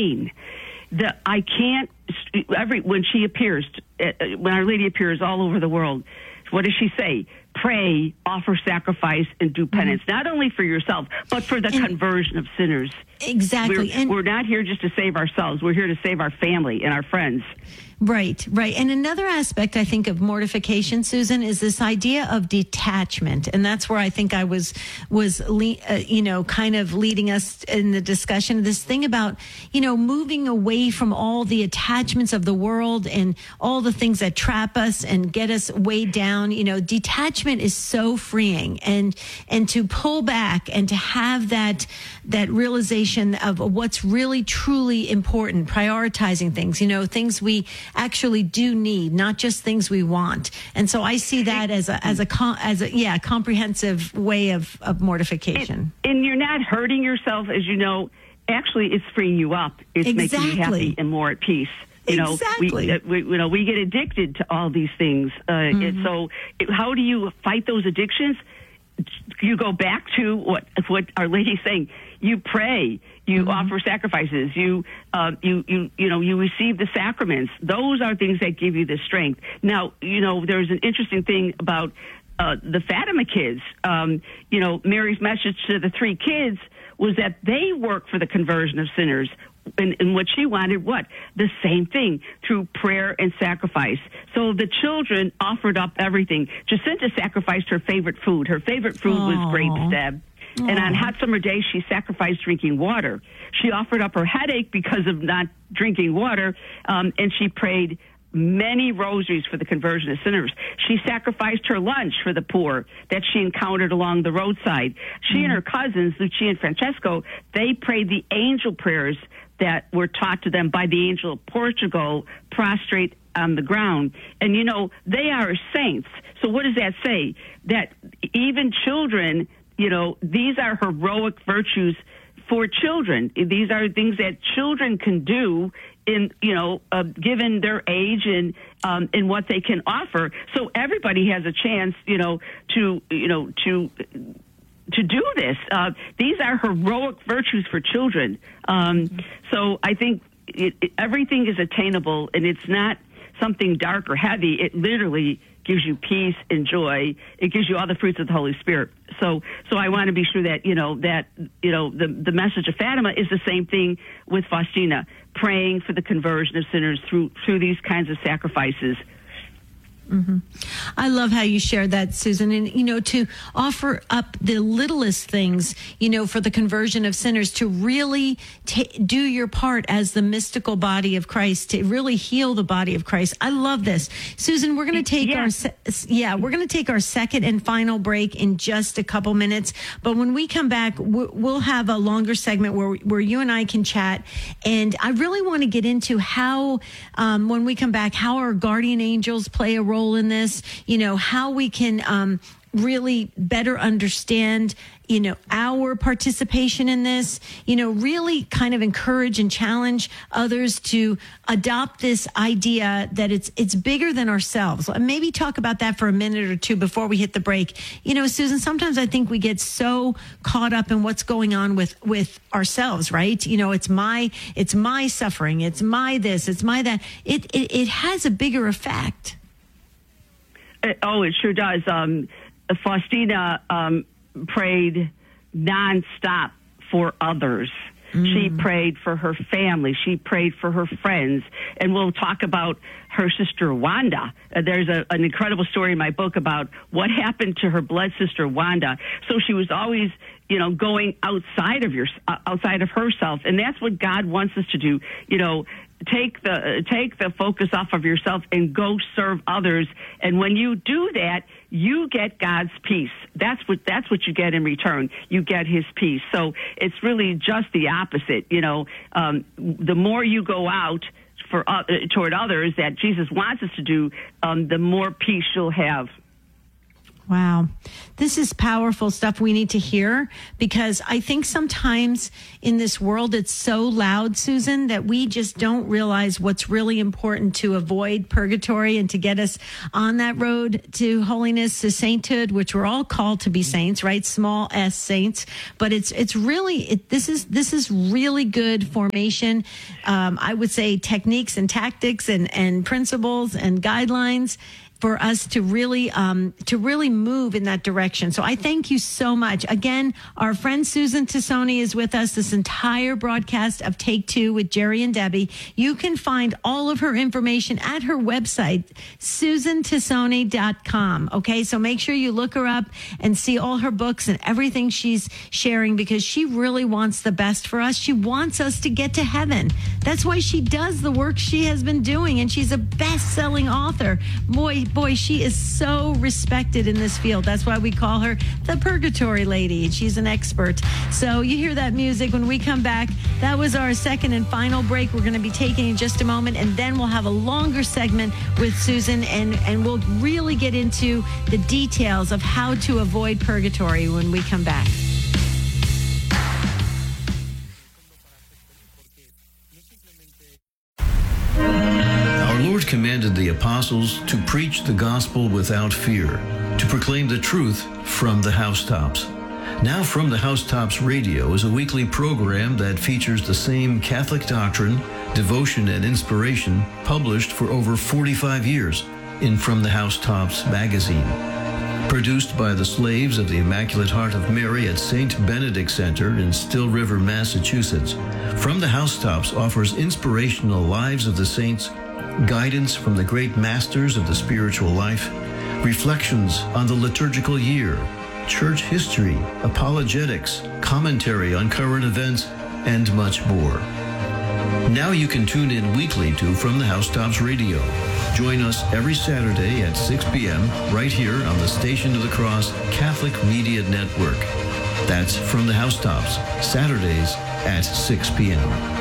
14. I can't, when she appears, when Our Lady appears all over the world, what does she say? Pray, offer sacrifice, and do penance, not only for yourself, but for the conversion of sinners. Exactly. We're not here just to save ourselves. We're here to save our family and our friends. Right. And another aspect, I think, of mortification, Susan, is this idea of detachment. And that's where I think I was kind of leading us in the discussion, this thing about, moving away from all the attachments of the world and all the things that trap us and get us weighed down. Detachment is so freeing, and to pull back and to have that realization of what's really, truly important, prioritizing things, things we actually do need, not just things we want. And so I see that as a comprehensive way of mortification. And you're not hurting yourself, as you know. Actually, it's freeing you up. It's making you happy and more at peace. Exactly. We get addicted to all these things. And so how do you fight those addictions? You go back to what Our Lady's saying. You pray. You offer sacrifices. You receive the sacraments. Those are things that give you the strength. Now, there's an interesting thing about the Fatima kids. Mary's message to the 3 kids was that they work for the conversion of sinners. And what she wanted, the same thing, through prayer and sacrifice. So the children offered up everything. Jacinta sacrificed her favorite food. Her favorite food was grapes, Deb. And on hot summer days, she sacrificed drinking water. She offered up her headache because of not drinking water, and she prayed many rosaries for the conversion of sinners. She sacrificed her lunch for the poor that she encountered along the roadside. She and her cousins, Lucia and Francesco, they prayed the angel prayers that were taught to them by the angel of Portugal, prostrate on the ground. And, they are saints. So what does that say? That even children, these are heroic virtues for children. These are things that children can do in, given their age and what they can offer. So everybody has a chance, to do this. These are heroic virtues for children. So I think everything is attainable, and it's not something dark or heavy. It literally gives you peace and joy. It gives you all the fruits of the Holy Spirit. So I want to be sure that, the message of Fatima is the same thing with Faustina, praying for the conversion of sinners through these kinds of sacrifices. I love how you shared that, Susan. And, to offer up the littlest things, for the conversion of sinners, to really do your part as the mystical body of Christ, to really heal the body of Christ. I love this. Susan, we're going to take our second and final break in just a couple minutes. But when we come back, we'll have a longer segment where you and I can chat. And I really want to get into how, when we come back, how our guardian angels play a role in this, how we can really better understand, our participation in this, really kind of encourage and challenge others to adopt this idea that it's bigger than ourselves. Maybe talk about that for a minute or two before we hit the break. Susan, sometimes I think we get so caught up in what's going on with ourselves, right? It's my suffering. It's my this, it's my that. It has a bigger effect. It sure does. Faustina prayed nonstop for others. She prayed for her family. She prayed for her friends. And we'll talk about her sister Wanda. There's an incredible story in my book about what happened to her blood sister Wanda. So she was always, going outside of herself. And that's what God wants us to do. Take the focus off of yourself and go serve others. And when you do that, you get God's peace. That's what you get in return. You get His peace. So it's really just the opposite. The more you go out toward others that Jesus wants us to do, the more peace you'll have. Wow. This is powerful stuff we need to hear, because I think sometimes in this world it's so loud, Susan, that we just don't realize what's really important to avoid purgatory and to get us on that road to holiness, to sainthood, which we're all called to be saints, right? Small s saints. But it's really, this is really good formation. I would say techniques and tactics and principles and guidelines for us to really move in that direction. So I thank you so much. Again, our friend Susan Tassone is with us this entire broadcast of Take Two with Jerry and Debbie. You can find all of her information at her website, susantassone.com. Okay, so make sure you look her up and see all her books and everything she's sharing, because she really wants the best for us. She wants us to get to heaven. That's why she does the work she has been doing, and she's a best-selling author. Boy, she is so respected in this field. That's why we call her the Purgatory Lady. She's an expert. So you hear that music when we come back. That was our second and final break. We're going to be taking in just a moment, and then we'll have a longer segment with Susan, and we'll really get into the details of how to avoid purgatory when we come back. Lord commanded the apostles to preach the gospel without fear, to proclaim the truth from the housetops. Now From the Housetops Radio is a weekly program that features the same Catholic doctrine, devotion, and inspiration published for over 45 years in From the Housetops magazine. Produced by the slaves of the Immaculate Heart of Mary at St. Benedict Center in Still River, Massachusetts, From the Housetops offers inspirational lives of the saints, guidance from the great masters of the spiritual life, reflections on the liturgical year, church history, apologetics, commentary on current events, and much more. Now you can tune in weekly to From the Housetops Radio. Join us every Saturday at 6 p.m. right here on the Station of the Cross Catholic Media Network. That's From the Housetops, Saturdays at 6 p.m.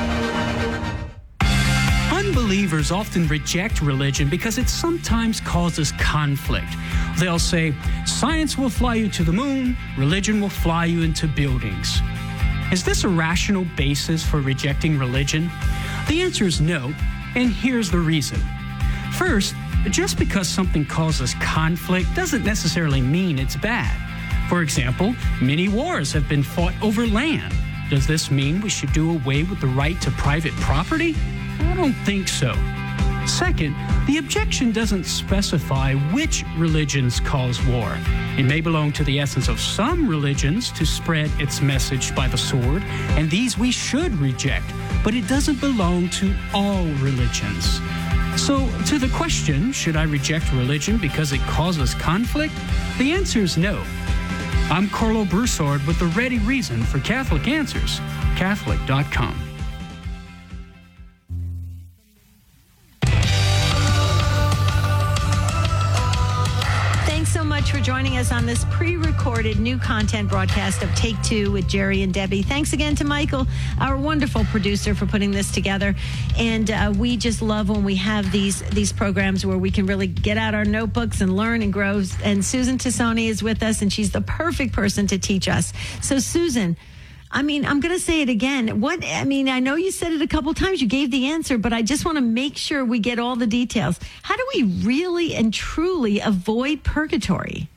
Unbelievers often reject religion because it sometimes causes conflict. They'll say, science will fly you to the moon, religion will fly you into buildings. Is this a rational basis for rejecting religion? The answer is no, and here's the reason. First, just because something causes conflict doesn't necessarily mean it's bad. For example, many wars have been fought over land. Does this mean we should do away with the right to private property? I don't think so. Second, the objection doesn't specify which religions cause war. It may belong to the essence of some religions to spread its message by the sword, and these we should reject, but it doesn't belong to all religions. So, to the question, should I reject religion because it causes conflict? The answer is no. I'm Carlo Broussard with the ready reason for Catholic Answers, Catholic.com. So much for joining us on this pre-recorded new content broadcast of Take Two with Jerry and Debbie. Thanks again to Michael, our wonderful producer, for putting this together. And we just love when we have these programs where we can really get out our notebooks and learn and grow. And Susan Tassone is with us, and she's the perfect person to teach us. So, Susan, I'm going to say it again. I know you said it a couple times. You gave the answer, but I just want to make sure we get all the details. How do we really and truly avoid purgatory?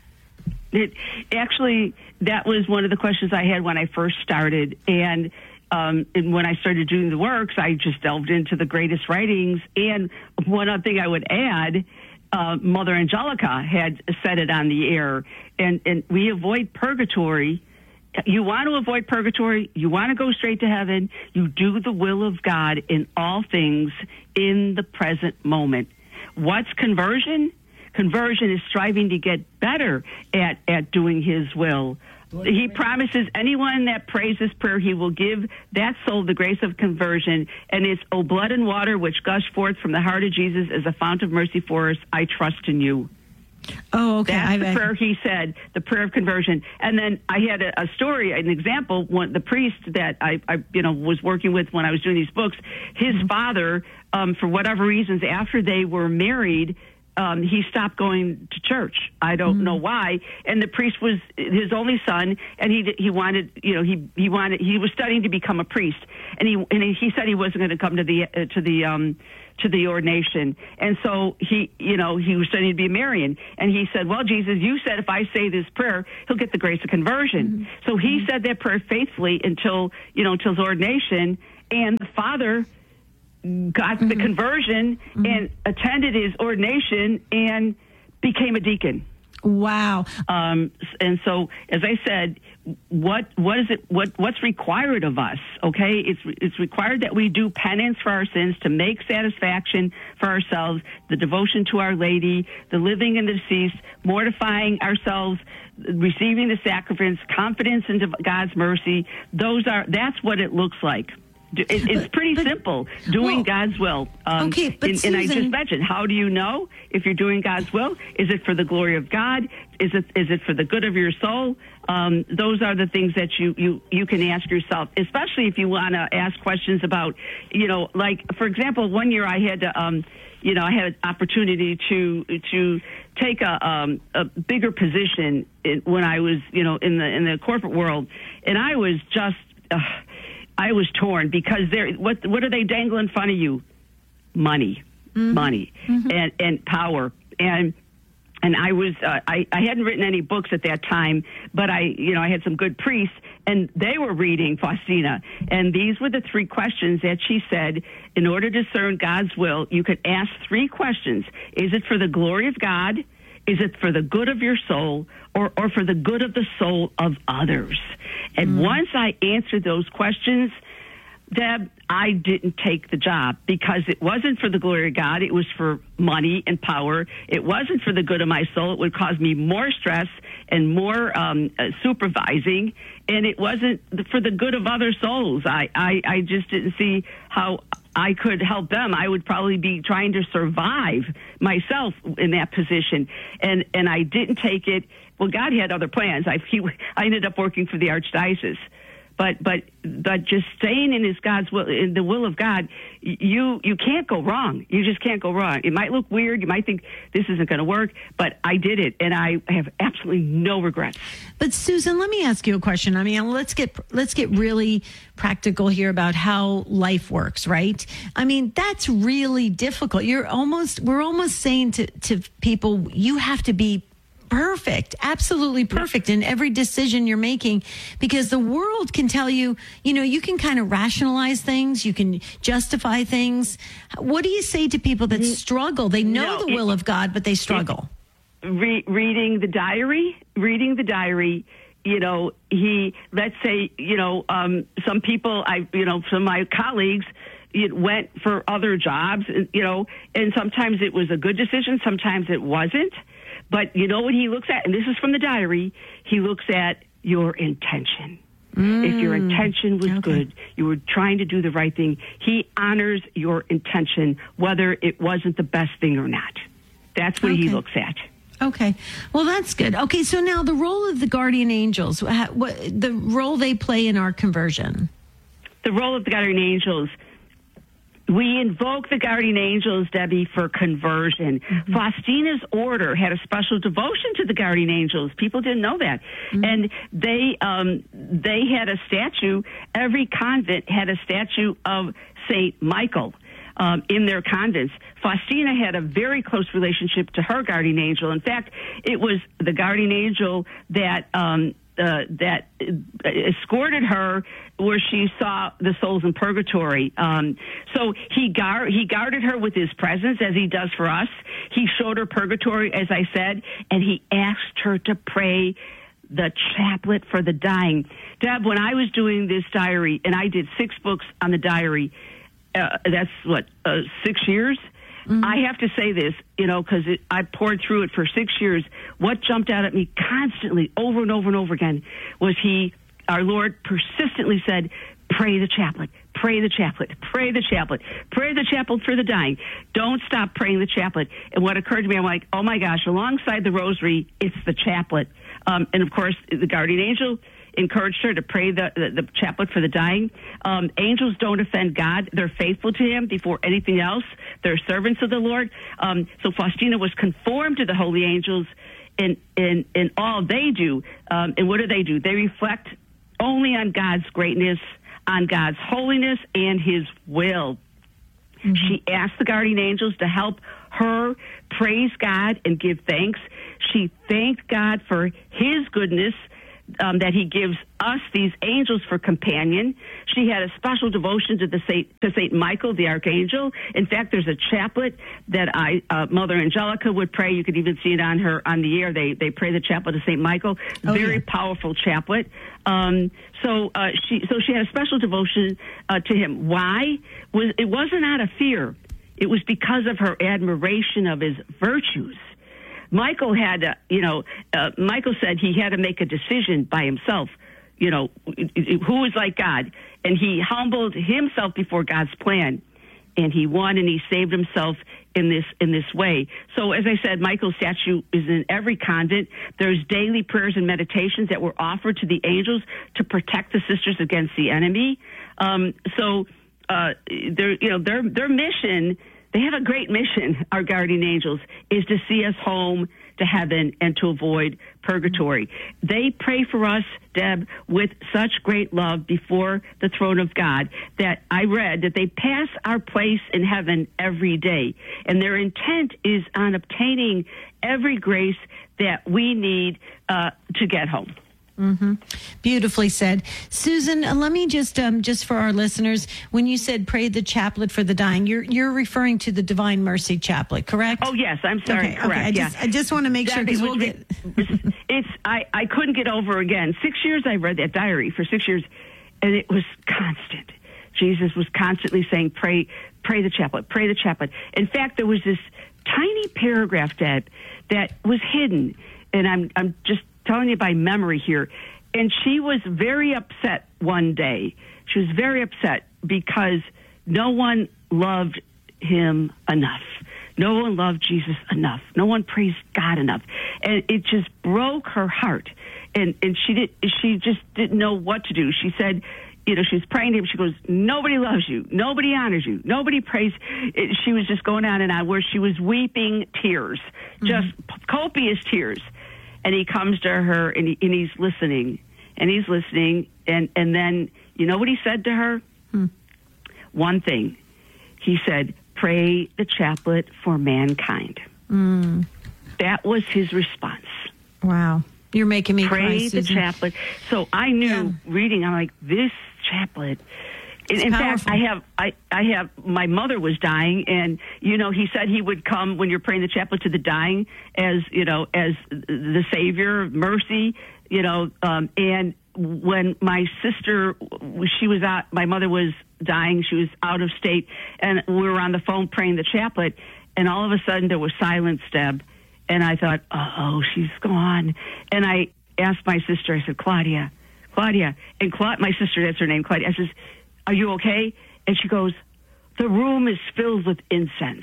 That was one of the questions I had when I first started. And when I started doing the works, I just delved into the greatest writings. And one other thing I would add, Mother Angelica had said it on the air. And we avoid purgatory. You want to avoid purgatory. You want to go straight to heaven. You do the will of God in all things in the present moment. What's conversion? Conversion is striving to get better at doing His will. He promises anyone that prays this prayer, He will give that soul the grace of conversion. And it's, O blood and water which gush forth from the heart of Jesus as a fount of mercy for us, I trust in you. Oh, okay. That's the prayer he said, the prayer of conversion. And then I had a story, an example. The priest that I was working with when I was doing these books, his father, for whatever reasons, after they were married, he stopped going to church. I don't know why. And the priest was his only son, and he wanted, he was studying to become a priest, and he said he wasn't going to come to the ordination. And so he was studying to be a Marian. And he said, well, Jesus, you said if I say this prayer, he'll get the grace of conversion. So he said that prayer faithfully until his ordination. And the father got the conversion and attended his ordination and became a deacon. Wow. And so, as I said, what's required of us? Okay, it's required that we do penance for our sins, to make satisfaction for ourselves, the devotion to Our Lady, the living and the deceased, mortifying ourselves, receiving the sacraments, confidence into God's mercy. That's what it looks like. It's pretty simple, doing God's will. Okay, but and I just mentioned, how do you know if you're doing God's will? Is it for the glory of God? Is it for the good of your soul? Those are the things that you can ask yourself, especially if you want to ask questions about, like, for example, one year I had to, I had an opportunity to take a bigger position when I was, in the corporate world, and I was just. I was torn because what are they dangling in front of you? Money, money, and power, and I was I hadn't written any books at that time, but I had some good priests, and they were reading Faustina, and these were the 3 questions that she said. In order to discern God's will, you could ask 3 questions: is it for the glory of God? Is it for the good of your soul, or for the good of the soul of others? And once I answered those questions, Deb, I didn't take the job because it wasn't for the glory of God. It was for money and power. It wasn't for the good of my soul. It would cause me more stress and more supervising, and it wasn't for the good of other souls. I just didn't see how I could help them. I would probably be trying to survive myself in that position, and I didn't take it. Well, God had other plans. I ended up working for the Archdiocese. But just staying in God's will, in the will of God, you can't go wrong. You just can't go wrong. It might look weird. You might think this isn't going to work, but I did it, and I have absolutely no regrets. But Susan, let me ask you a question. I mean, let's get really practical here about how life works, right? I mean, that's really difficult. We're almost saying to people, you have to be perfect, absolutely perfect in every decision you're making, because the world can tell you, you can kind of rationalize things, you can justify things. What do you say to people that struggle? They know the will of God, but they struggle. Reading the diary, let's say, some people, some of my colleagues, it went for other jobs, and sometimes it was a good decision, sometimes it wasn't. But you know what he looks at? And this is from the diary. He looks at your intention. If your intention was good, you were trying to do the right thing, he honors your intention, whether it wasn't the best thing or not. That's what he looks at. Okay. Well, that's good. Okay, so now the role of the guardian angels, the role they play in our conversion. The role of the guardian angels. We invoke the guardian angels, Debbie, for conversion. Faustina's order had a special devotion to the guardian angels. People didn't know that. And they had a statue. Every convent had a statue of St. Michael in their convents. Faustina had a very close relationship to her guardian angel. In fact, it was the guardian angel that escorted her where she saw the souls in purgatory. So he guarded her with his presence, as he does for us. He showed her purgatory, as I said, and he asked her to pray the chaplet for the dying. Deb, when I was doing this diary, and I did 6 books on the diary, that's 6 years? I have to say this, because I poured through it for 6 years. What jumped out at me constantly, over and over and over again, was our Lord persistently said, pray the chaplet, pray the chaplet, pray the chaplet, pray the chaplet for the dying. Don't stop praying the chaplet. And what occurred to me, I'm like, oh my gosh, alongside the rosary, it's the chaplet. And of course, the guardian angel encouraged her to pray the chaplet for the dying. Angels don't offend God. They're faithful to him before anything else. They're servants of the Lord. So Faustina was conformed to the holy angels in all they do. And what do? They reflect only on God's greatness, on God's holiness, and his will. Mm-hmm. She asked the guardian angels to help her praise God and give thanks. She thanked God for his goodness, that he gives us, these angels, for companion. She had a special devotion to Saint Michael, the archangel. In fact, there's a chaplet that Mother Angelica would pray. You could even see it on the air. They pray the chaplet to Saint Michael. Very powerful chaplet. So she had a special devotion to him. Why? It wasn't out of fear. It was because of her admiration of his virtues. Michael had, Michael said he had to make a decision by himself, who is like God. And he humbled himself before God's plan. And he won, and he saved himself in this way. So, as I said, Michael's statue is in every convent. There's daily prayers and meditations that were offered to the angels to protect the sisters against the enemy. Their mission, they have a great mission, our guardian angels, is to see us home to heaven and to avoid purgatory. They pray for us, Deb, with such great love before the throne of God that I read that they pass our place in heaven every day. And their intent is on obtaining every grace that we need to get home. Mm-hmm. Beautifully said. Susan, let me just for our listeners, when you said pray the chaplet for the dying, you're referring to the Divine Mercy Chaplet, correct? Oh, yes. I'm sorry. Okay, correct. Okay. I just want to make sure, because we'll get... I couldn't get over again. 6 years I read that diary for 6 years, and it was constant. Jesus was constantly saying, pray the chaplet, pray the chaplet. In fact, there was this tiny paragraph, Deb, that was hidden, and I'm just telling you by memory here. And she was very upset one day. She was very upset because no one loved him enough. No one loved Jesus enough. No one praised God enough. And it just broke her heart. And she just didn't know what to do. She said, she was praying to him. She goes, nobody loves you. Nobody honors you. Nobody prays. She was just going on and on, where she was weeping tears, just copious tears. And he comes to her, and he's listening, and and then, you know what he said to her? One thing. He said, pray the chaplet for mankind. That was his response. Wow. You're making me cry, Pray the Susan. chaplet. So I knew, reading, I'm like, this chaplet... In fact, I have, my mother was dying, and, he said he would come when you're praying the chaplet to the dying as the Savior, mercy, and when my sister, my mother was dying, she was out of state, and we were on the phone praying the chaplet, and all of a sudden there was silence, Deb, and I thought, oh, she's gone. And I asked my sister, I said, Claudia, and my sister, that's her name, Claudia, I says, are you okay? And she goes, the room is filled with incense.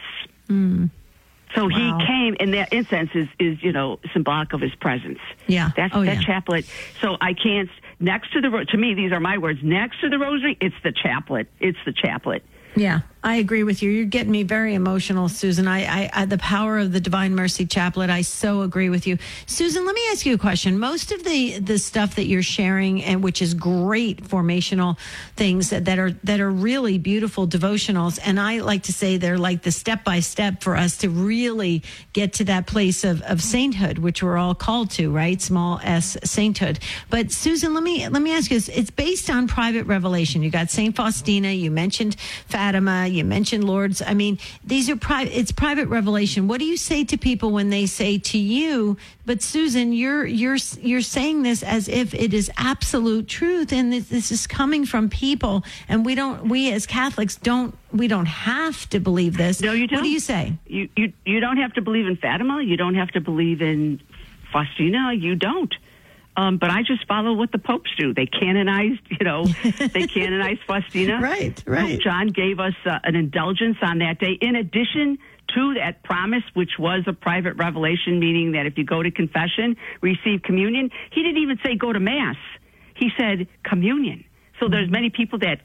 So he came, and that incense is symbolic of his presence. Yeah. That chaplet. So I can't, to me, these are my words, next to the rosary, it's the chaplet. It's the chaplet. Yeah, I agree with you. You're getting me very emotional, Susan. I the power of the Divine Mercy Chaplet, I so agree with you. Susan, let me ask you a question. Most of the stuff that you're sharing, and which is great formational things that are really beautiful devotionals, and I like to say they're like the step-by-step for us to really get to that place of sainthood, which we're all called to, right? Small s, sainthood. But Susan, let me ask you this. It's based on private revelation. You got Saint Faustina, you mentioned Fatima, you mentioned Lourdes. I mean, these are it's private revelation. What do you say to people when they say to you, but Susan, you're saying this as if it is absolute truth, and this is coming from people, and we as Catholics don't have to believe this. No, you don't. What do you say? You don't have to believe in Fatima. You don't have to believe in Faustina. You don't. But I just follow what the popes do. They canonized, they canonized Faustina. Right. John gave us an indulgence on that day. In addition to that promise, which was a private revelation, meaning that if you go to confession, receive communion, he didn't even say go to Mass. He said communion. So there's many people that,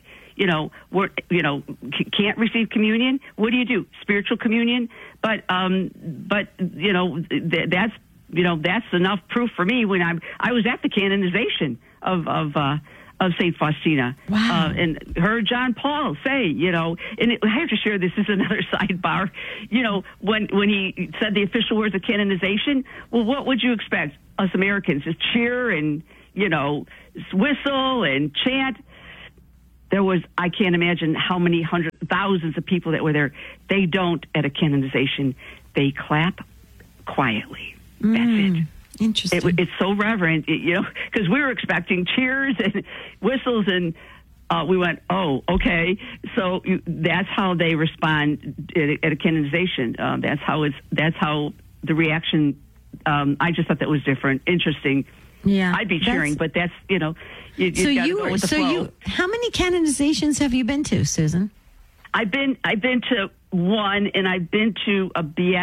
can't receive communion. What do? Spiritual communion. But that's enough proof for me when I was at the canonization of St. Faustina. Wow. And heard John Paul say, and I have to share this. This is another sidebar. When he said the official words of canonization, well, what would you expect us Americans to cheer and, whistle and chant? I can't imagine how many thousands of people that were there. They don't at a canonization. They clap quietly. That's it. Interesting. It's so reverent, because we were expecting cheers and whistles, and we went, oh, okay. So that's how they respond at a canonization. That's how the reaction. I just thought that was different, interesting. Yeah, I'd be cheering, but that's you got to go with the flow. How many canonizations have you been to, Susan? I've been to one, and I've been to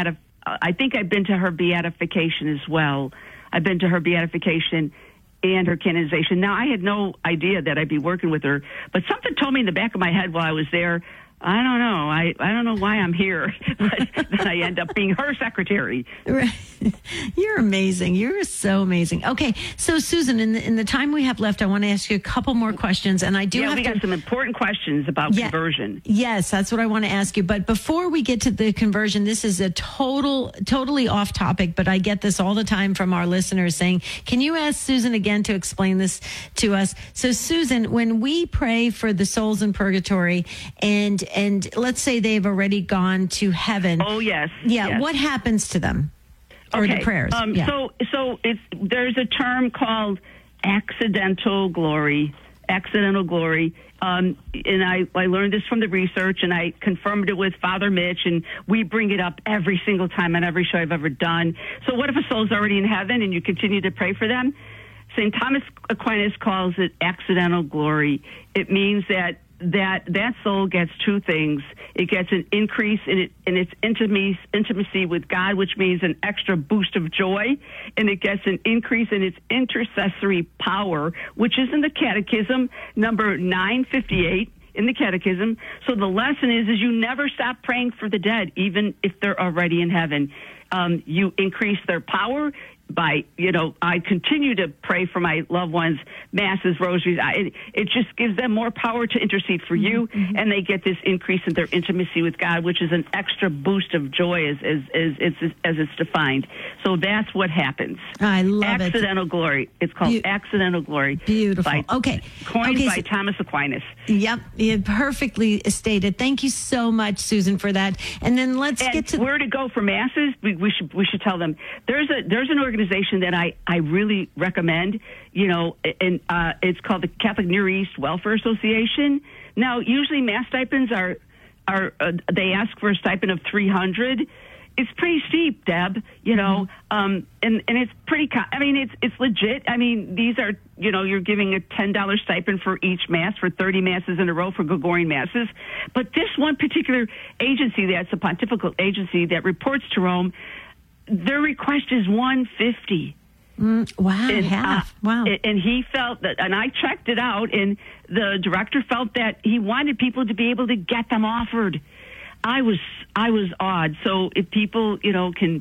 I think I've been to her beatification as well. I've been to her beatification and her canonization. Now, I had no idea that I'd be working with her, but something told me in the back of my head while I was there, I don't know. I don't know why I'm here, but then I end up being her secretary. Right. You're amazing. You're so amazing. Okay, so Susan, in the time we have left, I want to ask you a couple more questions, and I do have we got some important questions about conversion. Yes, that's what I want to ask you. But before we get to the conversion, this is a totally off topic, but I get this all the time from our listeners saying, "Can you ask Susan again to explain this to us?" So, Susan, when we pray for the souls in purgatory, and let's say they've already gone to heaven. Oh, yes. Yeah, yes. What happens to them? Or okay. the prayers? So there's a term called accidental glory. Accidental glory. And I learned this from the research, and I confirmed it with Father Mitch, and we bring it up every single time on every show I've ever done. So what if a soul's already in heaven and you continue to pray for them? St. Thomas Aquinas calls it accidental glory. It means that soul gets two things. It gets an increase in its intimacy with God, which means an extra boost of joy, and it gets an increase in its intercessory power, which is in the Catechism, number 958 in the Catechism. So the lesson is you never stop praying for the dead, even if they're already in heaven. You increase their power by, I continue to pray for my loved ones, masses, rosaries. It just gives them more power to intercede for you, and they get this increase in their intimacy with God, which is an extra boost of joy as it's defined. So that's what happens. I love accidental glory. It's called accidental glory. Beautiful. Coined by Thomas Aquinas. Yep, you perfectly stated. Thank you so much, Susan, for that. And then let's get to where to go for masses. We should tell them there's an organization that I really recommend, and it's called the Catholic Near East Welfare Association. Now, usually mass stipends are they ask for a stipend of $300. It's pretty steep, Deb, and it's pretty, it's legit. I mean, these are, you're giving a $10 stipend for each mass for 30 masses in a row for Gregorian masses. But this one particular agency, that's a pontifical agency that reports to Rome, their request is $150. Wow, and, half. Wow. And he felt that, and I checked it out, and the director felt that he wanted people to be able to get them offered. I was awed. So if people, can,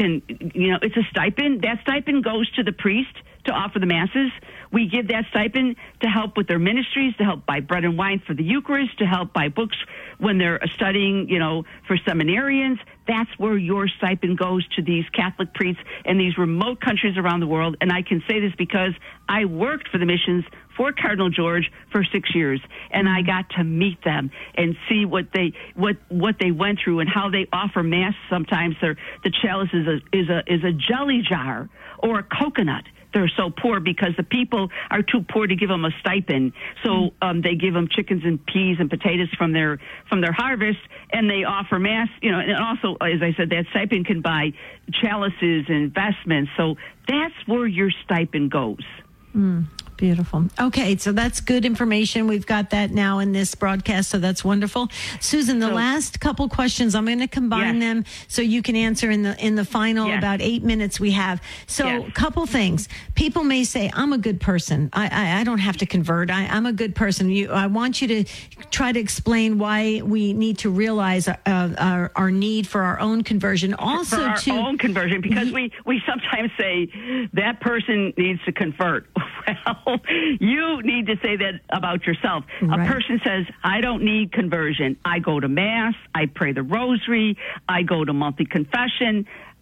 it's a stipend. That stipend goes to the priest to offer the masses. We give that stipend to help with their ministries, to help buy bread and wine for the Eucharist, to help buy books when they're studying, for seminarians. That's where your stipend goes, to these Catholic priests in these remote countries around the world. And I can say this because I worked for the missions for Cardinal George for 6 years, and I got to meet them and see what they went through and how they offer mass. Sometimes the chalice is a jelly jar or a coconut. They're so poor because the people are too poor to give them a stipend. So they give them chickens and peas and potatoes from their harvest, and they offer mass. And also, as I said, that stipend can buy chalices and vestments. So that's where your stipend goes. Beautiful. Okay, so that's good information. We've got that now in this broadcast, so that's wonderful. Susan, the last couple questions, I'm going to combine them so you can answer in the final about 8 minutes we have. So a couple things. People may say, I'm a good person. I don't have to convert. I'm a good person. I want you to try to explain why we need to realize our need for our own conversion. Also, for our own conversion, because we sometimes say that person needs to convert. Well, you need to say that about yourself. Right. A person says, I don't need conversion. I go to Mass. I pray the rosary. I go to monthly confession.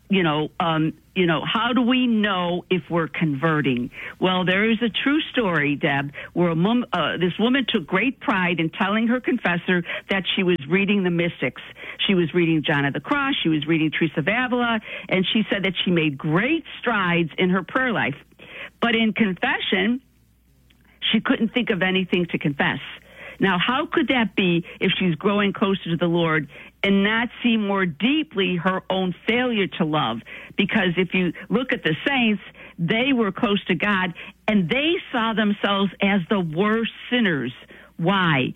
How do we know if we're converting? Well, there is a true story, Deb, where this woman took great pride in telling her confessor that she was reading the mystics. She was reading John of the Cross. She was reading Teresa of Avila, and she said that she made great strides in her prayer life. But in confession, she couldn't think of anything to confess. Now, how could that be if she's growing closer to the Lord and not see more deeply her own failure to love? Because if you look at the saints, they were close to God, and they saw themselves as the worst sinners. Why?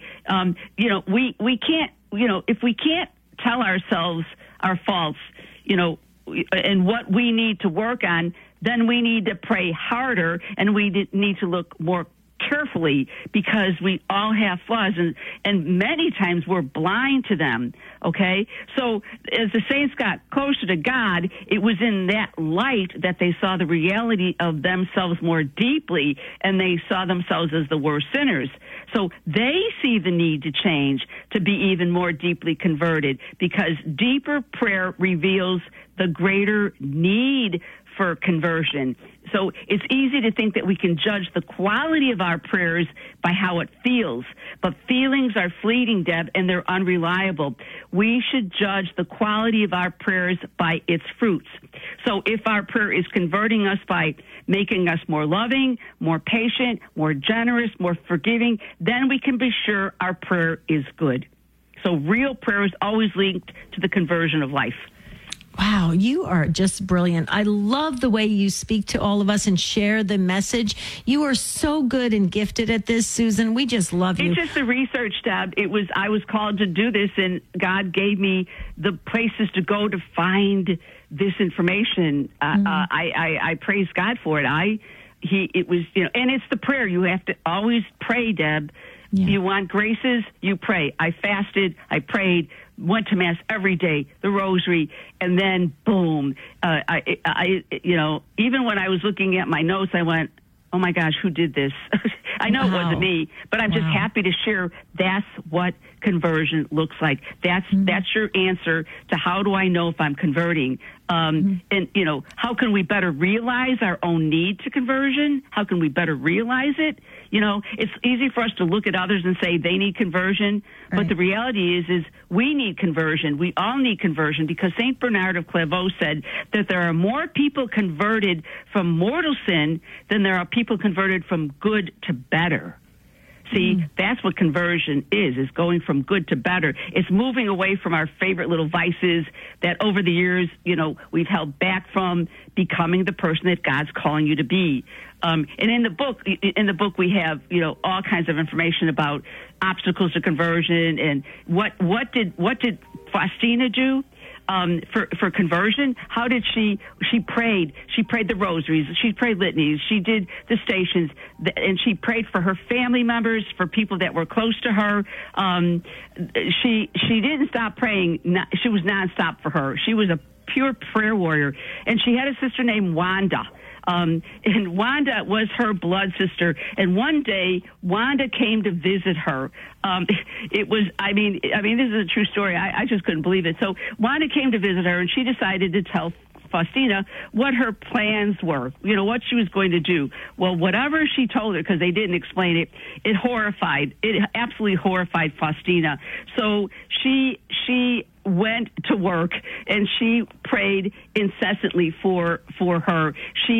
We can't, if we can't tell ourselves our faults, and what we need to work on, then we need to pray harder, and we need to look more carefully, because we all have flaws, and many times we're blind to them, okay? So as the saints got closer to God, it was in that light that they saw the reality of themselves more deeply, and they saw themselves as the worst sinners. So they see the need to change, to be even more deeply converted, because deeper prayer reveals the greater need for conversion. So it's easy to think that we can judge the quality of our prayers by how it feels. But feelings are fleeting, Deb, and they're unreliable. We should judge the quality of our prayers by its fruits. So if our prayer is converting us by making us more loving, more patient, more generous, more forgiving, then we can be sure our prayer is good. So real prayer is always linked to the conversion of life. Wow, you are just brilliant. I love the way you speak to all of us and share the message. You are so good and gifted at this, Susan. We just love you. It's just the research, Deb. I was called to do this, and God gave me the places to go to find this information. I praise God for it. It was, and it's the prayer. You have to always pray, Deb. Yeah. You want graces, you pray. I fasted, I prayed, went to Mass every day, the rosary, and then boom. Even when I was looking at my notes, I went, oh my gosh, who did this? I know It wasn't me, but I'm just happy to share that's what conversion looks like. That's your answer to how do I know if I'm converting? And, how can we better realize our own need to conversion? How can we better realize it? It's easy for us to look at others and say they need conversion, but the reality is we need conversion. We all need conversion, because St. Bernard of Clairvaux said that there are more people converted from mortal sin than there are people converted from good to better. See, that's what conversion is going from good to better. It's moving away from our favorite little vices that over the years, we've held back from, becoming the person that God's calling you to be. And in the book we have, all kinds of information about obstacles to conversion and what did Faustina do? For conversion. How did she prayed the rosaries, she prayed litanies, she did the stations, and she prayed for her family members, for people that were close to her. She didn't stop praying. She was nonstop for her. She was a pure prayer warrior, and she had a sister named Wanda. And Wanda was her blood sister. And one day, Wanda came to visit her. This is a true story. I just couldn't believe it. So Wanda came to visit her, and she decided to tell Faustina what her plans were, what she was going to do. Well, whatever she told her, because they didn't explain it, it absolutely horrified Faustina. So she went to work, and she prayed incessantly for her. She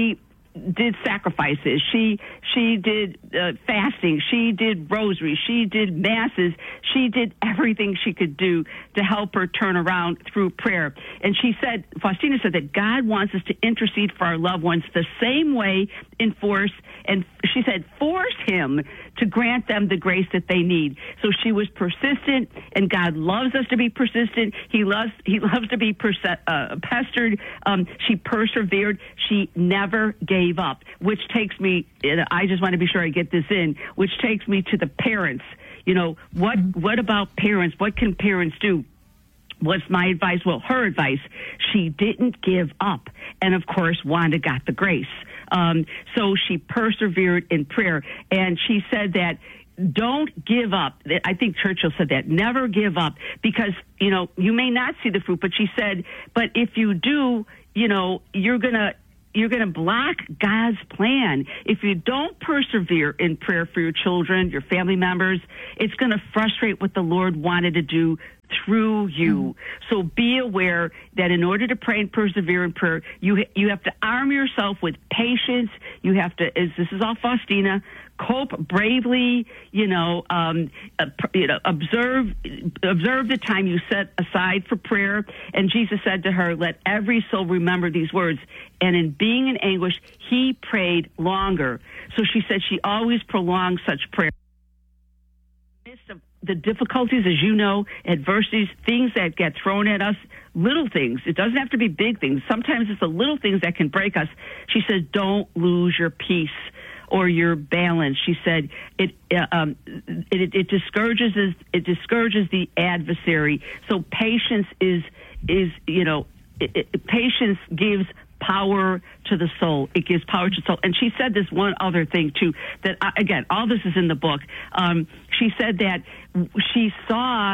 did sacrifices. She did fasting. She did rosaries. She did masses. She did everything she could do to help her turn around through prayer. And Faustina said that God wants us to intercede for our loved ones the same way and she said, force him to grant them the grace that they need. So she was persistent, and God loves us to be persistent. He loves to be pestered. She persevered. She never gave up, which takes me, I just want to be sure I get this in, which takes me to the parents. What about parents? What can parents do? What's my advice? Well, her advice, she didn't give up. And of course, Wanda got the grace. So she persevered in prayer. And she said that don't give up. I think Churchill said that. Never give up, because, you may not see the fruit, but she said, but if you do, you're going to block God's plan. If you don't persevere in prayer for your children, your family members, it's going to frustrate what the Lord wanted to do through you. So be aware that in order to pray and persevere in prayer, you have to arm yourself with patience. You have to, this is all Faustina, cope bravely, observe the time you set aside for prayer. And Jesus said to her, let every soul remember these words. And in being in anguish, he prayed longer. So she said she always prolonged such prayer. In the midst of the difficulties, as you know, adversities, things that get thrown at us, little things. It doesn't have to be big things. Sometimes it's the little things that can break us. She says, don't lose your peace or your balance. She said it discourages the adversary. So patience patience gives power to the soul. It gives power to the soul. And she said this one other thing too, that again, all this is in the book. She said that she saw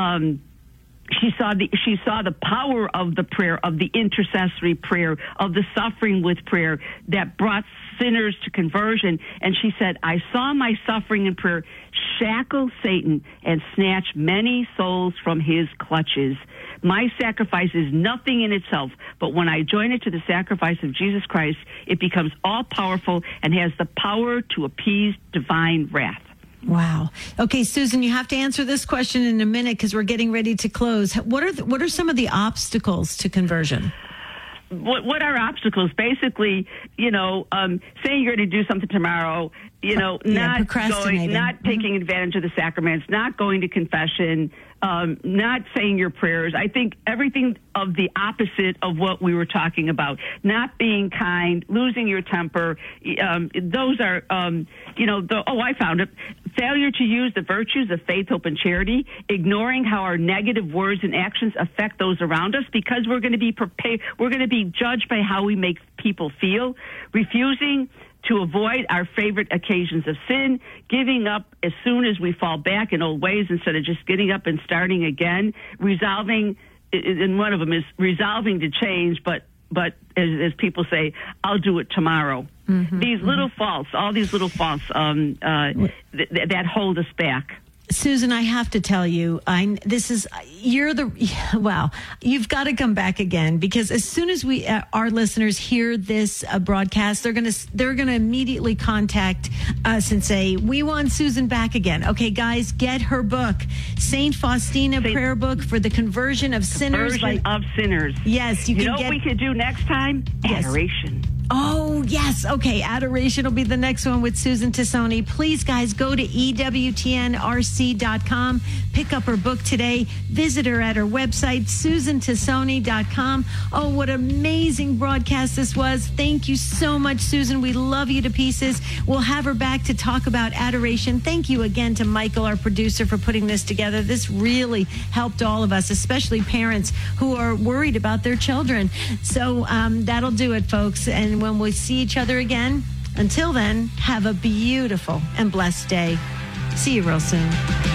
the power of the prayer, of the intercessory prayer, of the suffering with prayer that brought sinners to conversion. And she said, I saw my suffering in prayer shackle Satan and snatch many souls from his clutches. My sacrifice is nothing in itself, but when I join it to the sacrifice of Jesus Christ, it becomes all-powerful and has the power to appease divine wrath. Wow. Okay, Susan, you have to answer this question in a minute because we're getting ready to close. What are some of the obstacles to conversion? What are obstacles? Basically, saying you're going to do something tomorrow, not going, not taking advantage of the sacraments, not going to confession, not saying your prayers. I think everything of the opposite of what we were talking about. Not being kind, losing your temper. Those are, I found it. Failure to use the virtues of faith, hope, and charity, ignoring how our negative words and actions affect those around us, because we're going to be judged by how we make people feel, refusing to avoid our favorite occasions of sin, giving up as soon as we fall back in old ways instead of just getting up and starting again, resolving, and one of them is resolving to change, but as people say, I'll do it tomorrow. Mm-hmm, these little faults, all these little faults that hold us back. Susan, I have to tell you, you've got to come back again, because as soon as our listeners hear this broadcast, they're going to immediately contact us and say, we want Susan back again. Okay, guys, get her book, Saint Faustina Prayer Book for the Conversion of Sinners. Yes, you know what we could do next time? Yes. Adoration. Oh, yes. Okay. Adoration will be the next one with Susan Tassone. Please, guys, go to EWTNRC.com. Pick up her book today. Visit her at her website, SusanTassone.com. Oh, what an amazing broadcast this was. Thank you so much, Susan. We love you to pieces. We'll have her back to talk about adoration. Thank you again to Michael, our producer, for putting this together. This really helped all of us, especially parents who are worried about their children. So that'll do it, folks. And when we see each other again, until then, have a beautiful and blessed day. See you real soon.